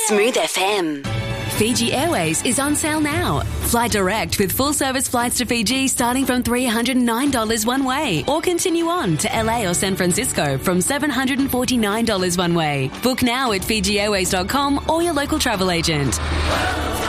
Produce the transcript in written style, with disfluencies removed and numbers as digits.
Smooth FM. Fiji Airways is on sale now. Fly direct with full-service flights to Fiji starting from $309 one way, or continue on to LA or San Francisco from $749 one way. Book now at FijiAirways.com or your local travel agent.